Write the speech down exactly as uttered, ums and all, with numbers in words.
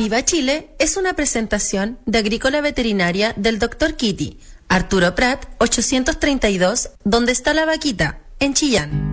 Viva Chile es una presentación de Agrícola Veterinaria del doctor Kitty, Arturo Prat, ochocientos treinta y dos, donde está la vaquita, en Chillán.